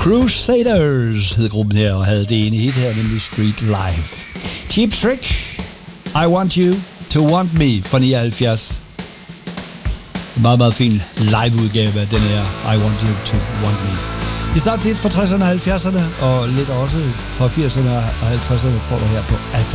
Crusaders hed gruppen her, og havde det ene hit her, nemlig Street Life. Cheap Trick, I Want You to Want Me fra 79. En meget, meget fin liveudgave af den her I Want You to Want Me. Vi starter lidt fra 60'erne og 70'erne, og lidt også fra 80'erne og 50'erne får du her på Alpha.